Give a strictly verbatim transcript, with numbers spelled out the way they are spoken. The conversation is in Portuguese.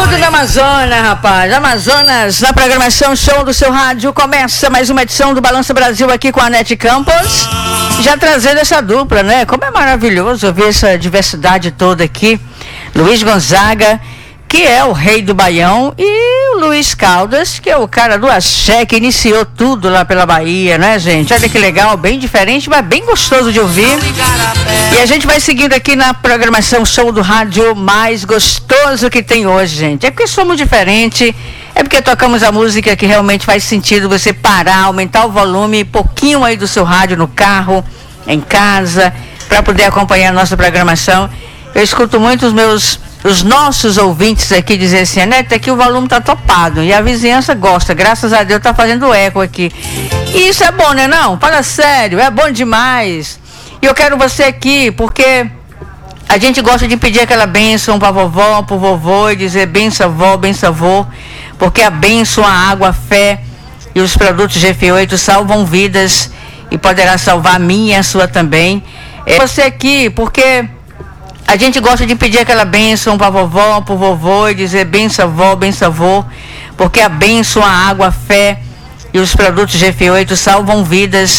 Tudo no Amazonas, rapaz. Amazonas, na programação Show do Seu Rádio, começa mais uma edição do Balança Brasil aqui com a Nete Campos. Já trazendo essa dupla, né? Como é maravilhoso ver essa diversidade toda aqui. Luiz Gonzaga, que é o rei do Baião, e o Luiz Caldas, que é o cara do axé, que iniciou tudo lá pela Bahia, né, gente? Olha que legal, bem diferente, mas bem gostoso de ouvir. E a gente vai seguindo aqui na programação Show do Rádio mais gostoso que tem hoje, gente. É porque somos diferentes, é porque tocamos a música que realmente faz sentido você parar, aumentar o volume, pouquinho aí do seu rádio no carro, em casa, para poder acompanhar a nossa programação. Eu escuto muito os meus... os nossos ouvintes aqui dizem assim, Anete, aqui o volume tá topado, e a vizinhança gosta, graças a Deus tá fazendo eco aqui. E isso é bom, né não? Fala sério, é bom demais. E eu quero você aqui, porque a gente gosta de pedir aquela bênção pra vovó, pro vovô, e dizer benção vó, benção avô, porque a bênção, a água, a fé e os produtos G F oito salvam vidas e poderá salvar a minha e a sua também. É você aqui, porque... a gente gosta de pedir aquela bênção pra vovó, pro vovô, e dizer benção vó, benção avô, porque a bênção, a água, a fé e os produtos G F oito salvam vidas